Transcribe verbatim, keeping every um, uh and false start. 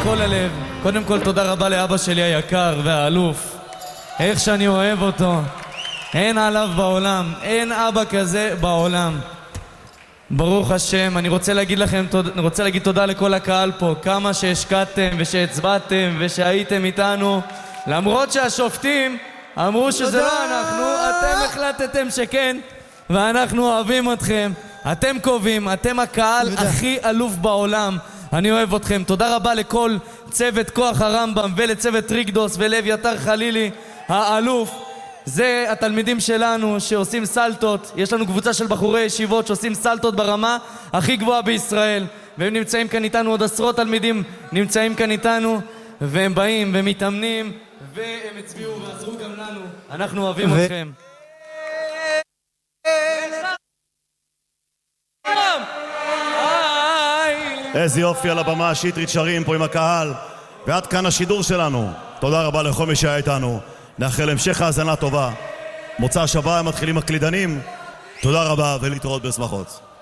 מכל הלב. קודם כל תודה רבה לאבא שלי היקר והאלוף, איך שאני אוהב אותו, אין עליו בעולם, אין אבא כזה בעולם, ברוך השם. אני רוצה להגיד לכם, אני רוצה להגיד תודה לכל הקהל פה, כמה שהשקעתם ושהצבעתם ושהייתם איתנו, למרות שהשופטים אמרו שזה לא אנחנו, אתם החלטתם שכן, ואנחנו אוהבים אתכם, אתם קובעים, אתם הקהל הכי אלוף בעולם, אני אוהב אתכם. תודה רבה לכל צוות כוח הרמב"ם ולצוות טריקדוס ולאביתר חלילי האלוף. זה התלמידים שלנו שעושים סלטות, יש לנו קבוצה של בחורי ישיבות שעושים סלטות ברמה הכי גבוהה בישראל, והם נמצאים כאן איתנו, עוד עשרות תלמידים נמצאים כאן איתנו, והם באים ומתאמנים והם הצביעו ועזרו גם לנו, אנחנו אוהבים ו... אתכם. איזה יופי על הבמה, שיטרית שרים פה עם הקהל, ועד כאן השידור שלנו. תודה רבה לכל מי שהיה איתנו, נאחל המשך האזנה טובה. מוצא השבוע מתחילים הקלידנים, תודה רבה ולהתראות בשמחות.